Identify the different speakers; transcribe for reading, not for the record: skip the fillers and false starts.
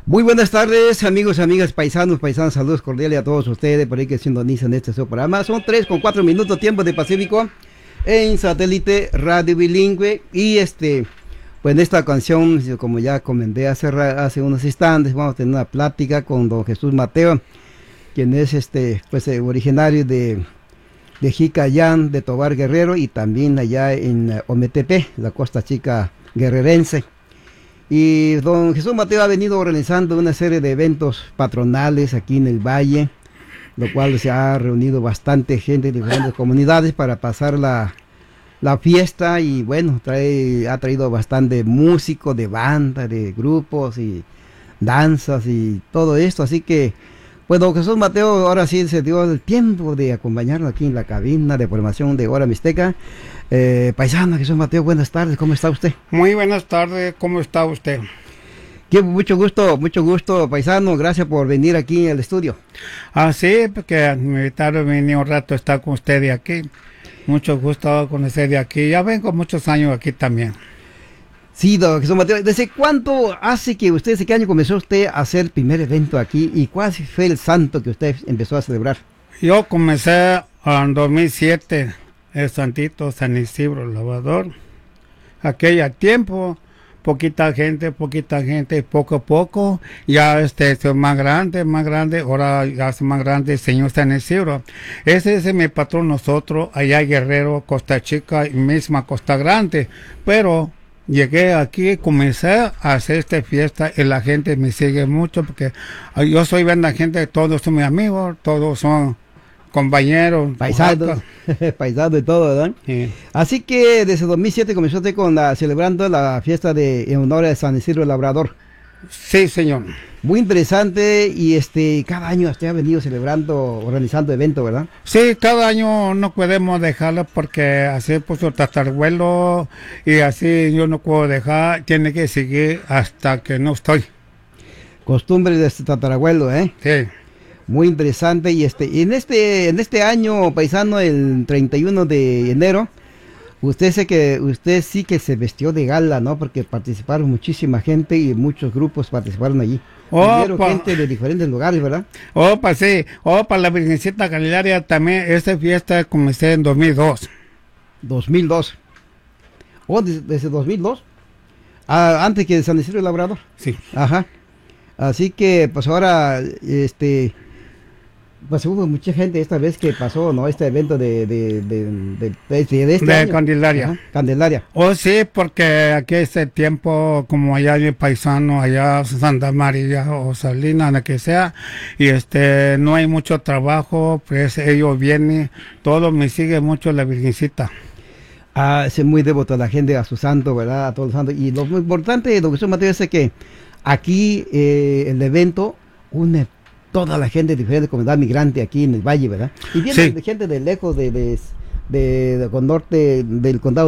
Speaker 1: Muy buenas tardes, amigos, amigas, paisanos, saludos cordiales a todos ustedes por ahí que sintonizan este su programa. Son 3:04 tiempo de Pacífico en satélite radio bilingüe y pues en esta canción, como ya comenté hace unos instantes, vamos a tener una plática con don Jesús Mateo, quien es pues originario de Jicayán, de Tovar Guerrero y también allá en Ometepe, la Costa Chica guerrerense. Y don Jesús Mateo ha venido organizando una serie de eventos patronales aquí en el valle, lo cual se ha reunido bastante gente de diferentes comunidades para pasar la fiesta y bueno, ha traído bastante músicos de banda, de grupos y danzas y todo esto, así que pues don Jesús Mateo ahora sí se dio el tiempo de acompañarnos aquí en la cabina de programación de Hora Mixteca. Paisano Jesús Mateo, buenas tardes, ¿cómo está usted?
Speaker 2: Muy buenas tardes, ¿cómo está usted?
Speaker 1: Mucho gusto, paisano, gracias por venir aquí al estudio.
Speaker 2: Sí, porque me invitaron, vení un rato a estar con usted de aquí. Mucho gusto conocer de aquí, ya vengo muchos años aquí también.
Speaker 1: Sí, don Jesús Mateo, ¿desde cuánto hace que usted, desde qué año comenzó usted a hacer el primer evento aquí y cuál fue el santo que usted empezó a celebrar?
Speaker 2: Yo comencé en 2007, el santito San Isidro Labrador. Aquella tiempo, poquita gente, poco a poco, ya es más grande, ahora ya es más grande el señor San Isidro. Ese es mi patrón nosotros, allá Guerrero, Costa Chica y misma Costa Grande, pero llegué aquí, comencé a hacer esta fiesta y la gente me sigue mucho porque yo soy buena gente, todos son mis amigos, todos son compañeros,
Speaker 1: paisanos y todo, ¿verdad?
Speaker 2: Sí.
Speaker 1: Así que desde 2007 comenzó usted celebrando la fiesta en honor a San Isidro Labrador.
Speaker 2: Sí, señor.
Speaker 1: Muy interesante y cada año usted ha venido organizando eventos, ¿verdad?
Speaker 2: Sí, cada año no podemos dejarlo porque así puso el tatarabuelo y así yo no puedo dejar, tiene que seguir hasta que no estoy.
Speaker 1: Costumbre de este tatarabuelo, ¿eh?
Speaker 2: Sí.
Speaker 1: Muy interesante y en este año, paisano, el 31 de enero, usted sí que se vistió de gala, ¿no? Porque participaron muchísima gente y muchos grupos participaron allí. Gente de diferentes lugares, ¿verdad?
Speaker 2: Sí. Para la Virgencita Candelaria también, esta fiesta comencé en 2002.
Speaker 1: 2002. ¿Desde 2002? Antes que San Isidro Labrador.
Speaker 2: Sí.
Speaker 1: Ajá. Así que, pues ahora, pues hubo mucha gente esta vez que pasó, ¿no? Este evento de año.
Speaker 2: Candelaria.
Speaker 1: Ajá, Candelaria.
Speaker 2: Sí, porque aquí este tiempo, como allá hay paisano, allá Santa María o Salinas, la que sea, y no hay mucho trabajo, pues ellos vienen, todos me sigue mucho la Virgencita.
Speaker 1: Es muy devoto a la gente, a su santo, ¿verdad? A todos los santos. Y lo muy importante, don Jesús Mateo, es que aquí el evento une toda la gente de diferentes comunidades migrantes aquí en el valle, ¿verdad? Y viene gente de lejos, del condado